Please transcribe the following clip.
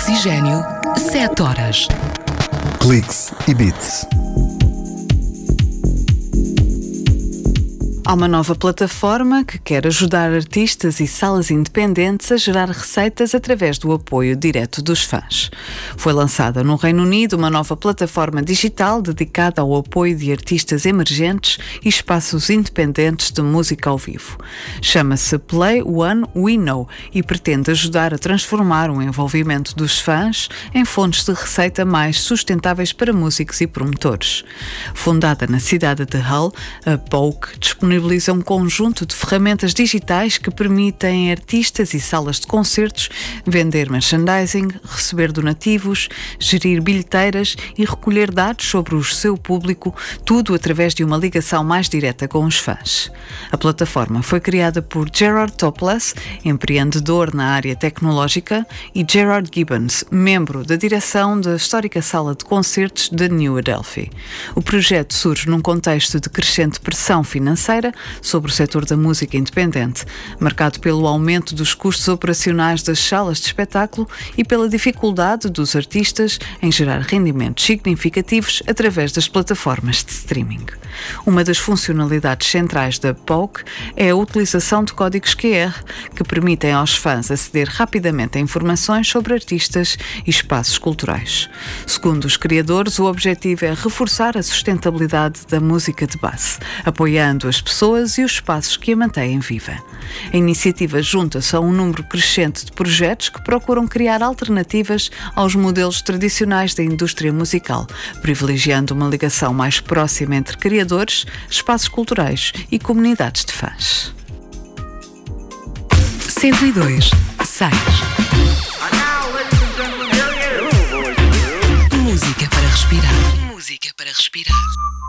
Oxigênio, 7 horas. Cliques e Beats. Há uma nova plataforma que quer ajudar artistas e salas independentes a gerar receitas através do apoio direto dos fãs. Foi lançada no Reino Unido uma nova plataforma digital dedicada ao apoio de artistas emergentes e espaços independentes de música ao vivo. Chama-se Play One We Know e pretende ajudar a transformar o envolvimento dos fãs em fontes de receita mais sustentáveis para músicos e promotores. Fundada na cidade de Hull, a Poke disponibiliza um conjunto de ferramentas digitais que permitem a artistas e salas de concertos vender merchandising, receber donativos, gerir bilheteiras e recolher dados sobre o seu público, tudo através de uma ligação mais direta com os fãs. A plataforma foi criada por Gerard Topless, empreendedor na área tecnológica, e Gerard Gibbons, membro da direção da histórica sala de concertos de New Adelphi. O projeto surge num contexto de crescente pressão financeira sobre o setor da música independente, marcado pelo aumento dos custos operacionais das salas de espetáculo e pela dificuldade dos artistas em gerar rendimentos significativos através das plataformas de streaming. Uma das funcionalidades centrais da Poke é a utilização de códigos QR que permitem aos fãs aceder rapidamente a informações sobre artistas e espaços culturais. Segundo os criadores, o objetivo é reforçar a sustentabilidade da música de base, apoiando as pessoas e os espaços que a mantêm viva. A iniciativa junta-se a um número crescente de projetos que procuram criar alternativas aos modelos tradicionais da indústria musical, privilegiando uma ligação mais próxima entre criadores, espaços culturais e comunidades de fãs. 102, 6. Música para respirar. Música para respirar.